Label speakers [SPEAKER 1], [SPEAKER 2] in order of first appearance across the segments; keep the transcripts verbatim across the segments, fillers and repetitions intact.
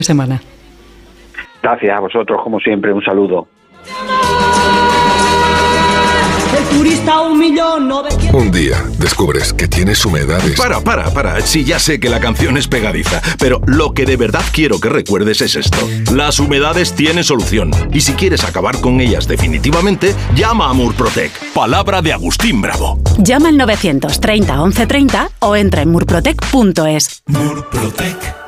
[SPEAKER 1] semana.
[SPEAKER 2] Gracias a vosotros, como siempre, un saludo.
[SPEAKER 3] El turista un millón novecientos.
[SPEAKER 4] Un día descubres que tienes humedades.
[SPEAKER 5] Para, para, para. Sí, ya sé que la canción es pegadiza, pero lo que de verdad quiero que recuerdes es esto. Las humedades tienen solución. Y si quieres acabar con ellas definitivamente, llama a Murprotec. Palabra de Agustín Bravo.
[SPEAKER 6] Llama al novecientos treinta once treinta o entra en murprotec punto es.
[SPEAKER 5] Murprotec.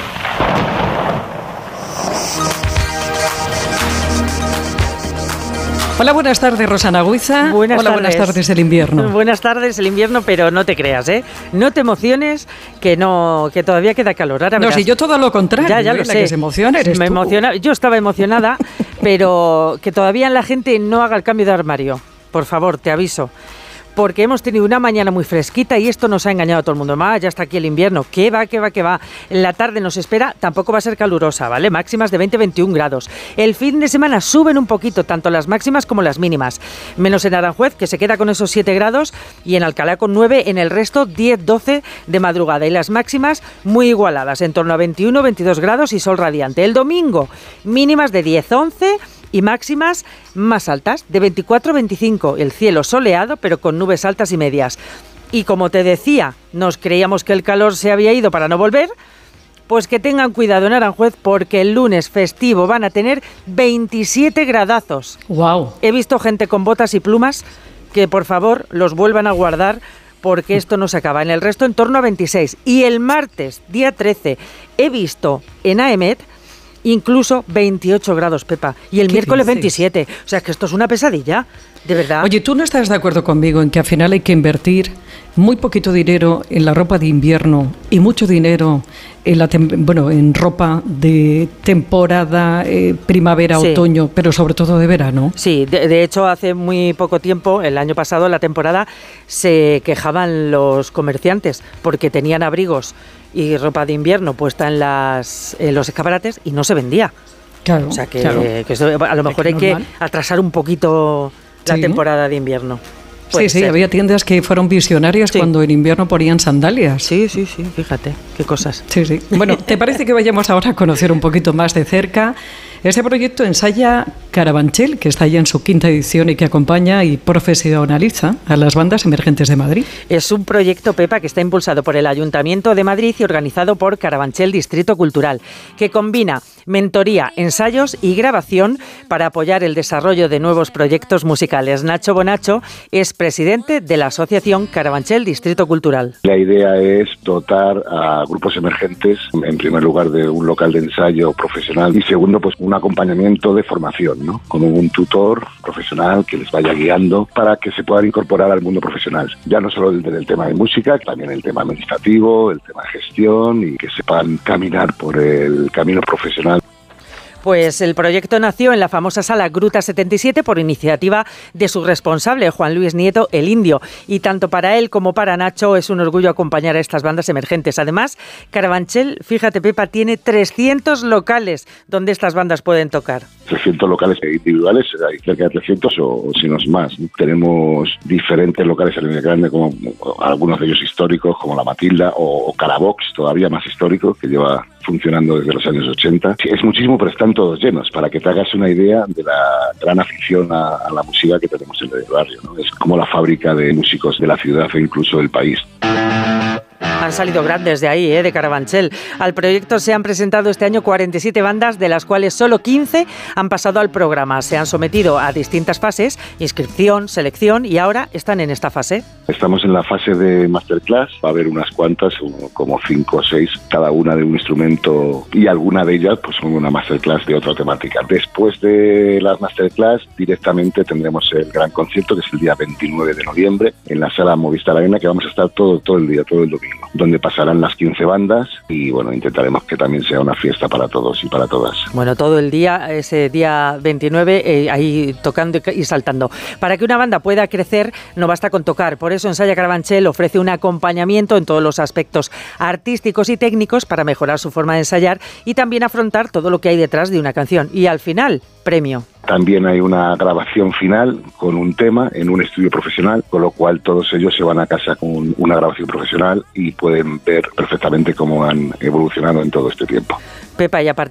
[SPEAKER 1] Hola, buenas tardes, Rosana Guiza.
[SPEAKER 7] Buenas
[SPEAKER 1] Hola,
[SPEAKER 7] tardes.
[SPEAKER 1] buenas tardes, el invierno.
[SPEAKER 7] Buenas tardes, el invierno, pero no te creas, ¿eh? No te emociones, que no, que todavía queda calor. Ahora
[SPEAKER 1] no,
[SPEAKER 7] verás.
[SPEAKER 1] si yo todo lo contrario.
[SPEAKER 7] Ya, ya
[SPEAKER 1] ¿eh?
[SPEAKER 7] lo
[SPEAKER 1] La
[SPEAKER 7] sé.
[SPEAKER 1] que se emociona eres
[SPEAKER 7] Me
[SPEAKER 1] tú.
[SPEAKER 7] emociona, yo estaba emocionada, pero que todavía la gente no haga el cambio de armario. Por favor, te aviso. Porque hemos tenido una mañana muy fresquita y esto nos ha engañado a todo el mundo. Más, ya está aquí el invierno. ¿Qué va, qué va, qué va? En la tarde nos espera, tampoco va a ser calurosa, ¿vale? Máximas de veinte a veintiún grados. El fin de semana suben un poquito, tanto las máximas como las mínimas. Menos en Aranjuez, que se queda con esos siete grados, y en Alcalá con nueve, en el resto diez, doce de madrugada. Y las máximas muy igualadas, en torno a veintiuno, veintidós grados y sol radiante. El domingo, mínimas de diez, once... y máximas más altas, de veinticuatro a veinticinco, el cielo soleado, pero con nubes altas y medias. Y como te decía, nos creíamos que el calor se había ido para no volver, pues que tengan cuidado en Aranjuez, porque el lunes festivo van a tener veintisiete gradazos.
[SPEAKER 1] Wow.
[SPEAKER 7] He visto gente con botas y plumas que, por favor, los vuelvan a guardar, porque esto no se acaba. En el resto, en torno a veintiséis. Y el martes, día trece, he visto en Aemet incluso veintiocho grados, Pepa. Y el miércoles dices? veintisiete. O sea, que esto es una pesadilla, de verdad.
[SPEAKER 1] Oye, ¿tú no estás de acuerdo conmigo en que al final hay que invertir muy poquito dinero en la ropa de invierno y mucho dinero en la tem- bueno, en ropa de temporada, eh, primavera,
[SPEAKER 7] Sí.
[SPEAKER 1] otoño, pero sobre todo de verano?
[SPEAKER 7] Sí, de, de hecho, hace muy poco tiempo, el año pasado, en la temporada, se quejaban los comerciantes porque tenían abrigos y ropa de invierno puesta en, las, en los escaparates y no se vendía.
[SPEAKER 1] Claro,
[SPEAKER 7] O sea que,
[SPEAKER 1] claro.
[SPEAKER 7] que eso, a lo mejor
[SPEAKER 1] Es
[SPEAKER 7] hay
[SPEAKER 1] que
[SPEAKER 7] que
[SPEAKER 1] normal.
[SPEAKER 7] atrasar un poquito la
[SPEAKER 1] Sí.
[SPEAKER 7] temporada de invierno.
[SPEAKER 1] Sí,
[SPEAKER 7] Puede
[SPEAKER 1] sí,
[SPEAKER 7] ser.
[SPEAKER 1] había tiendas que fueron visionarias
[SPEAKER 7] Sí.
[SPEAKER 1] cuando en invierno ponían sandalias.
[SPEAKER 7] Sí, sí, sí, fíjate, qué cosas.
[SPEAKER 1] Sí, sí. Bueno, ¿te parece que vayamos ahora a conocer un poquito más de cerca ese proyecto Ensaya Carabanchel, que está ya en su quinta edición y que acompaña y profesionaliza a las bandas emergentes de Madrid?
[SPEAKER 7] Es un proyecto, Pepa, que está impulsado por el Ayuntamiento de Madrid y organizado por Carabanchel Distrito Cultural, que combina mentoría, ensayos y grabación para apoyar el desarrollo de nuevos proyectos musicales. Nacho Bonacho es presidente de la asociación Carabanchel Distrito Cultural.
[SPEAKER 2] La idea es dotar a grupos emergentes, en primer lugar, de un local de ensayo profesional y segundo, pues un acompañamiento de formación, ¿no? Con un tutor profesional que les vaya guiando para que se puedan incorporar al mundo profesional. Ya no solo desde el tema de música, también el tema administrativo, el tema de gestión y que sepan caminar por el camino profesional.
[SPEAKER 7] Pues el proyecto nació en la famosa sala Gruta setenta y siete por iniciativa de su responsable, Juan Luis Nieto, el Indio. Y tanto para él como para Nacho es un orgullo acompañar a estas bandas emergentes. Además, Carabanchel, fíjate, Pepa, tiene trescientos locales donde estas bandas pueden tocar.
[SPEAKER 2] trescientos locales individuales, hay cerca de trescientos o, o si no es más, ¿no? Tenemos diferentes locales en el grande, como algunos de ellos históricos, como la Matilda o, o Carabox, todavía más histórico, que lleva funcionando desde los años ochenta. Sí, es muchísimo, pero están todos llenos, para que te hagas una idea de la gran afición a, a la música que tenemos en el barrio, ¿no? Es como la fábrica de músicos de la ciudad e incluso del país.
[SPEAKER 7] Han salido grandes de ahí, ¿eh? de Carabanchel. Al proyecto se han presentado este año cuarenta y siete bandas, de las cuales solo quince han pasado al programa. Se han sometido a distintas fases, inscripción, selección, y ahora están en esta fase.
[SPEAKER 2] Estamos en la fase de masterclass, va a haber unas cuantas, como cinco o seis, cada una de un instrumento, y alguna de ellas pues son una masterclass de otra temática. Después de las masterclass, directamente tendremos el gran concierto, que es el día veintinueve de noviembre, en la sala Movistar Arena, que vamos a estar todo, todo el día, todo el domingo, donde pasarán las quince bandas y bueno, intentaremos que también sea una fiesta para todos y para todas.
[SPEAKER 7] Bueno, todo el día, ese día veintinueve, eh, ahí tocando y saltando. Para que una banda pueda crecer no basta con tocar, por eso eso Ensaya Carabanchel ofrece un acompañamiento en todos los aspectos artísticos y técnicos para mejorar su forma de ensayar y también afrontar todo lo que hay detrás de una canción. Y al final, premio.
[SPEAKER 2] También hay una grabación final con un tema en un estudio profesional, con lo cual todos ellos se van a casa con una grabación profesional y pueden ver perfectamente cómo han evolucionado en todo este tiempo.
[SPEAKER 7] Pepa, y a partir